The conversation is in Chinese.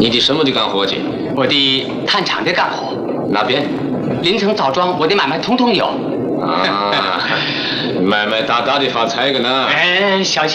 你的什么的干活去？ 我的炭厂的干活， 哪边？ 林城枣庄，我的买卖通通有。 啊，买卖大大的发财个呢？ 哎，小